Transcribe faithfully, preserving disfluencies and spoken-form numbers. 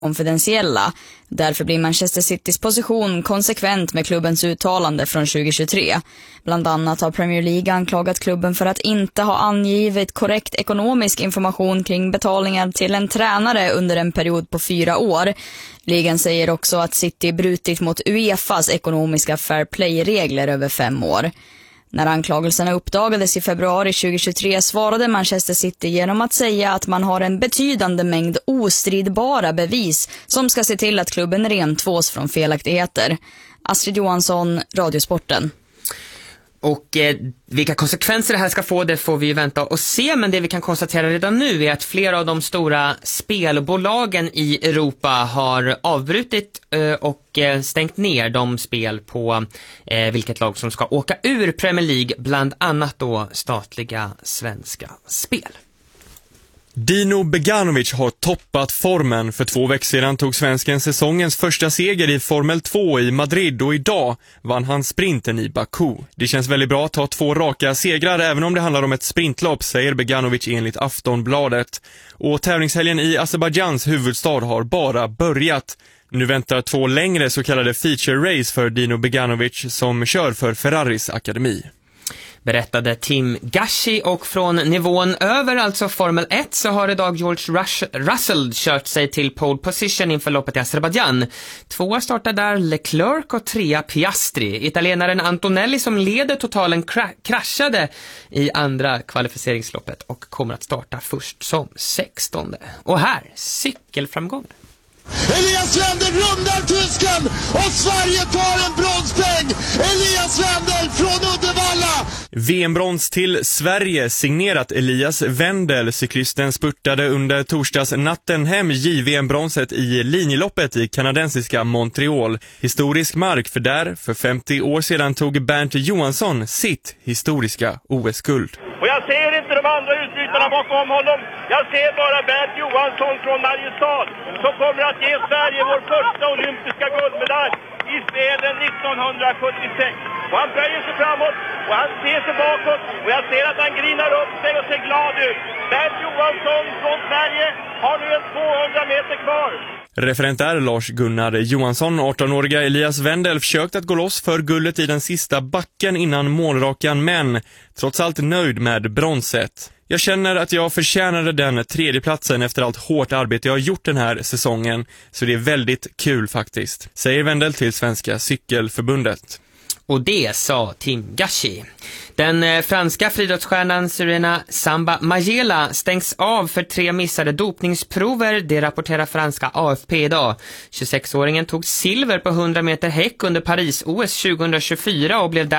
konfidentiella. Därför blir Manchester Citys position konsekvent med klubbens uttalande från tjugohundratjugotre. Bland annat har Premier League anklagat klubben för att inte ha angivit korrekt ekonomisk information kring betalningar till en tränare under en period på fyra år. Ligan säger också att City brutit mot UEFAs ekonomiska fair play-regler över fem år. När anklagelserna uppdagades i februari tjugohundratjugotre svarade Manchester City genom att säga att man har en betydande mängd ostridbara bevis som ska se till att klubben rentvås från felaktigheter. Astrid Johansson, Radiosporten. Och eh, vilka konsekvenser det här ska få, det får vi vänta och se. Men det vi kan konstatera redan nu är att flera av de stora spelbolagen i Europa har avbrutit eh, och eh, stängt ner de spel på eh, vilket lag som ska åka ur Premier League, bland annat då statliga Svenska Spel. Dino Beganovic har toppat formen. För två veckor sedan tog svensken säsongens första seger i Formel två i Madrid och idag vann han sprinten i Baku. Det känns väldigt bra att ta två raka segrar även om det handlar om ett sprintlopp, säger Beganovic enligt Aftonbladet. Och tävlingshelgen i Azerbajdzjans huvudstad har bara börjat. Nu väntar två längre så kallade feature race för Dino Beganovic som kör för Ferraris akademi. Berättade Tim Gashi, och från nivån över, alltså Formel ett, så har idag George Rush- Russell kört sig till pole position inför loppet i Azerbaijan. Tvåa startar där Leclerc och trea Piastri. Italienaren Antonelli som leder totalen kra- kraschade i andra kvalificeringsloppet och kommer att starta först som sextonde. Och här, cykelframgång. Elias Wendel rundar tysken och Sverige tar en bronspeng. Elias Wendel från Uddevalla. V M-brons till Sverige signerat Elias Wendel. Cyklisten spurtade under torsdagsnatten hem J V M-bronset i linjeloppet i kanadensiska Montreal. Historisk mark, för där för femtio år sedan tog Bernt Johansson sitt historiska O S-guld. Och jag ser inte de andra utbrytarna bakom honom. Jag ser bara Bernt Johansson från Mariestad som kommer att ge Sverige vår första olympiska guldmedalj i spelen nittonhundrasjuttiosex. Och han böjer sig framåt och han ser sig bakåt och jag ser att han grinar upp sig och ser glad ut. Bernt Johansson från Sverige har nu en tvåhundra meter kvar. Referent är Lars-Gunnar Johansson. arton-åriga Elias Wendel försökt att gå loss för guldet i den sista backen innan målrakan, men trots allt nöjd med bronset. Jag känner att jag förtjänade den tredje platsen efter allt hårt arbete jag har gjort den här säsongen, så det är väldigt kul faktiskt, säger Wendel till Svenska Cykelförbundet. Och det sa Tim Gashi. Den eh, franska friidrottsstjärnan Serena Samba Magela stängs av för tre missade dopningsprover. Det rapporterar franska A F P idag. tjugosexåringen tog silver på hundra meter häck under Paris-O S tjugohundratjugofyra och blev där